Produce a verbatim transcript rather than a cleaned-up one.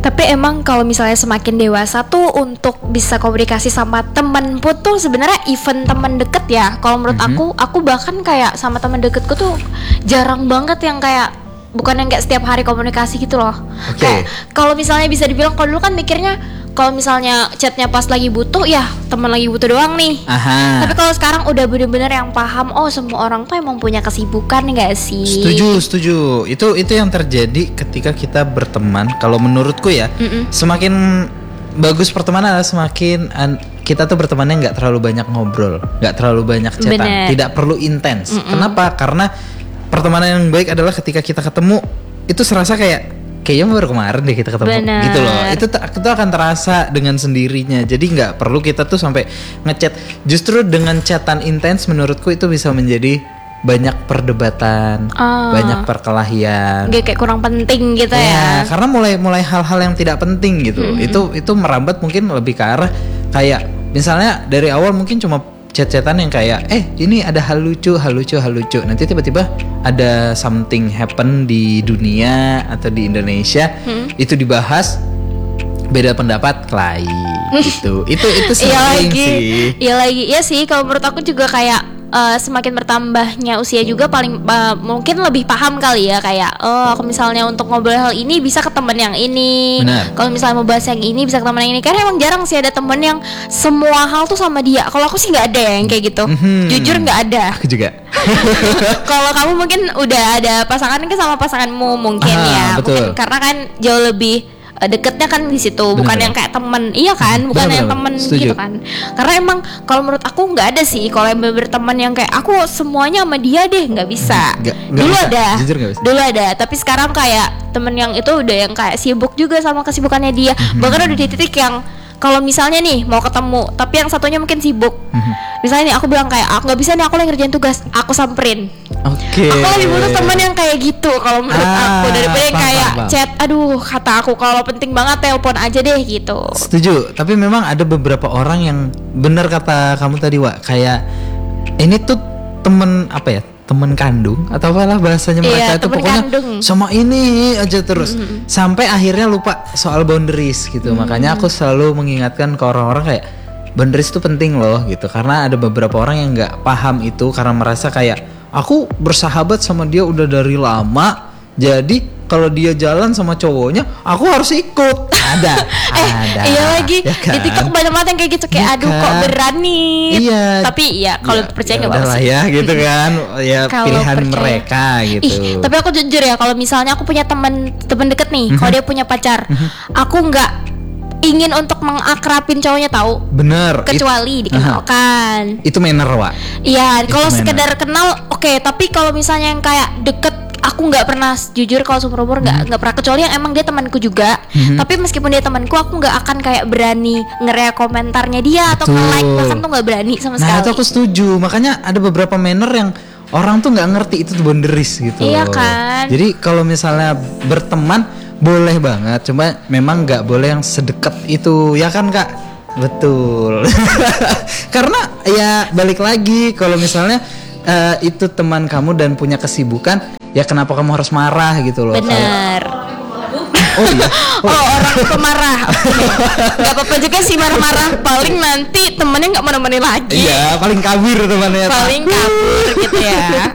Tapi emang kalau misalnya semakin dewasa tuh untuk bisa komunikasi sama temen pun tuh sebenarnya even temen deket ya. Kalau menurut mm-hmm. aku, aku bahkan kayak sama temen deketku tuh jarang banget yang kayak bukan yang kayak setiap hari komunikasi gitu loh. Okay. Kayak kalau misalnya bisa dibilang, kalau dulu kan mikirnya kalau misalnya chatnya pas lagi butuh ya teman lagi butuh doang nih. Aha. Tapi kalau sekarang udah bener-bener yang paham, oh semua orang tuh emang punya kesibukan nggak sih? Setuju, setuju. Itu itu yang terjadi ketika kita berteman. Kalau menurutku ya, Mm-mm. semakin bagus pertemanan adalah semakin an- kita tuh bertemannya nggak terlalu banyak ngobrol, nggak terlalu banyak chatan, Bener. tidak perlu intens. Mm-mm. Kenapa? Karena pertemanan yang baik adalah ketika kita ketemu itu serasa kayak kayaknya baru kemarin deh kita ketemu. Bener. Gitu loh. Itu itu akan terasa dengan sendirinya. Jadi nggak perlu kita tuh sampai ngechat. Justru dengan chatan intens menurutku itu bisa menjadi banyak perdebatan, oh. banyak perkelahian. Gak kayak kurang penting gitu ya. ya. Karena mulai mulai hal-hal yang tidak penting gitu. Mm-hmm. Itu itu merambat mungkin lebih ke arah kayak misalnya dari awal mungkin cuma chat-chatan yang kayak eh ini ada hal lucu, hal lucu, hal lucu. Nanti tiba-tiba ada something happen di dunia atau di Indonesia, hmm. itu dibahas, beda pendapat kelahi gitu. itu itu sering iya lagi, sih. Iya lagi, iya sih. Kalau menurut aku juga kayak Uh, semakin bertambahnya usia juga paling uh, mungkin lebih paham kali ya kayak oh aku misalnya untuk ngobrol hal ini bisa ke temen yang ini, kalau misalnya mau bahas yang ini bisa ke temen yang ini. Karena emang jarang sih ada temen yang semua hal tuh sama dia. Kalau aku sih nggak ada yang kayak gitu, mm-hmm. jujur nggak ada. Aku juga. Kalau kamu mungkin udah ada pasangan kan sama pasanganmu mungkin ah, ya betul. Mungkin karena kan jauh lebih deketnya kan di situ, bukan bener, yang kayak temen, iya kan, bukan bener, yang temen gitu kan. Karena emang kalau menurut aku nggak ada sih kalau yang berteman yang kayak aku semuanya sama dia deh, nggak bisa. Gak, gak dulu bisa. ada, Jujur gak bisa. dulu ada, tapi sekarang kayak temen yang itu udah yang kayak sibuk juga sama kesibukannya dia. Mm-hmm. Bahkan udah di titik yang kalau misalnya nih mau ketemu, tapi yang satunya mungkin sibuk. Mm-hmm. Misalnya nih aku bilang kayak aku nggak bisa nih, aku lagi ngerjain tugas, aku samperin. Oke. Okay. Aku lebih butuh teman yang kayak gitu kalau menurut ah, aku daripada yang kayak paham. Chat. Aduh, kata aku kalau penting banget telepon aja deh gitu. Setuju. Tapi memang ada beberapa orang yang benar kata kamu tadi, Wak. Kayak ini tuh temen apa ya? Temen kandung atau apalah bahasanya mereka, iya, itu pokoknya kandung. Sama ini aja terus mm-hmm. sampai akhirnya lupa soal boundaries gitu. Mm-hmm. Makanya aku selalu mengingatkan ke orang-orang kayak boundaries itu penting loh gitu. Karena ada beberapa orang yang nggak paham itu karena merasa kayak aku bersahabat sama dia udah dari lama, jadi kalau dia jalan sama cowoknya aku harus ikut. Ada, eh, ada. Iya lagi. Ya kan? Di TikTok banyak banget yang kayak gitu kayak ya aduh kan? Kok berani. Iya. Tapi ya kalau ya, percaya nggak ya apa-apa sih. Ya gitu kan. Ya pilihan percaya. Mereka gitu. Ih, tapi aku jujur ya kalau misalnya aku punya teman teman deket nih, mm-hmm. kalau dia punya pacar, mm-hmm. aku nggak ingin untuk mengakrapin cowoknya tahu. Bener. Kecuali It, dikenalkan. Itu manner, Wak. Iya, kalau sekedar kenal oke, okay, tapi kalau misalnya yang kayak deket, aku nggak pernah, jujur kalau seumur umur nggak nggak hmm. pernah, kecuali yang emang dia temanku juga. Hmm. Tapi meskipun dia temanku, aku nggak akan kayak berani nge-rea komentarnya dia. Betul. Atau nge-like, bahkan tuh nggak berani sama nah, sekali. Nah itu aku setuju. Makanya ada beberapa manner yang orang tuh nggak ngerti itu tuh boundaries gitu. Iya kan. Jadi kalau misalnya berteman boleh banget, cuma memang nggak boleh yang sedekat itu, ya kan Kak? Betul. Karena ya balik lagi kalau misalnya uh, itu teman kamu dan punya kesibukan, ya kenapa kamu harus marah gitu loh? Bener. Oh iya. Oh, oh orang pemarah. Gak apa-apa juga sih marah-marah. Paling nanti temennya nggak mau nemenin lagi. Iya, paling kabur temannya. Paling kabur gitu ya.